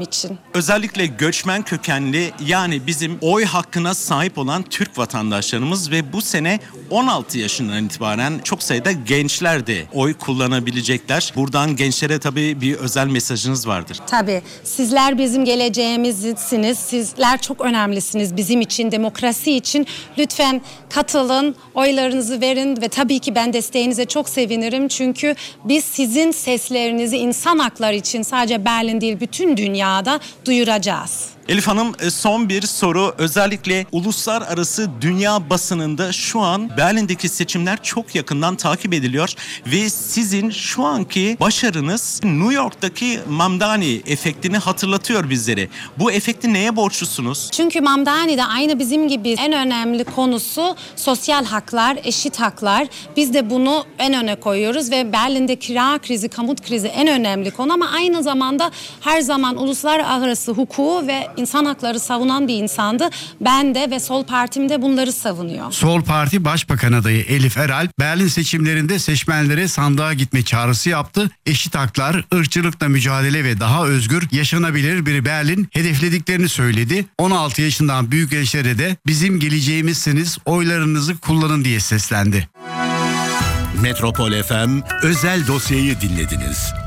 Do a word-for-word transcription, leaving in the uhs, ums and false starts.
için. Özellikle göçmen kökenli, yani bizim oy hakkına sahip olan Türk vatandaşlarımız ve bu sene on altı yaşından itibaren çok sayıda gençler de oy kullanabilecekler. Buradan gençlere tabii bir özel mesajınız vardır. Tabii. Sizler bizim geleceğimizsiniz. Sizler çok önemlisiniz bizim için, demokrasi için. Lütfen katılın, oylarınızı verin ve tabii ki ben desteğinize çok sevinirim. Çünkü biz sizin seslerinizi insan hakları için sadece Berlin değil, bütün dünyada duyuracağız. Elif Hanım, son bir soru. Özellikle uluslararası dünya basınında şu an Berlin'deki seçimler çok yakından takip ediliyor ve sizin şu anki başarınız New York'taki Mamdani efektini hatırlatıyor bizlere. Bu efekti neye borçlusunuz? Çünkü Mamdani de aynı bizim gibi en önemli konusu sosyal haklar, eşit haklar. Biz de bunu en öne koyuyoruz ve Berlin'de kira krizi, konut krizi en önemli konu ama aynı zamanda her zaman uluslararası hukuku ve insan hakları savunan bir insandı. Ben de ve Sol Partim de bunları savunuyor. Sol Parti Başbakan adayı Elif Eral, Berlin seçimlerinde seçmenlere sandığa gitme çağrısı yaptı. Eşit haklar, ırkçılıkla mücadele ve daha özgür, yaşanabilir bir Berlin hedeflediklerini söyledi. on altı yaşından büyük gençlere de bizim geleceğimizsiniz, oylarınızı kullanın diye seslendi. Metropol F M özel dosyayı dinlediniz.